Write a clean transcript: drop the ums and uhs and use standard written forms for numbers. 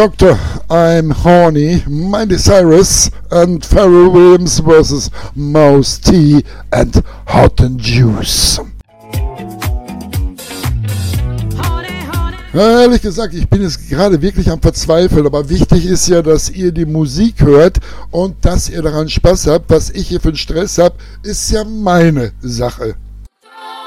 Doctor, I'm Horny, Miley Cyrus and Pharrell Williams versus Mouse T and Hot and Juice. Ehrlich gesagt, ich bin jetzt gerade wirklich am Verzweifeln, aber wichtig ist ja, dass ihr die Musik hört und dass ihr daran Spaß habt. Was ich hier für einen Stress habe, ist ja meine Sache.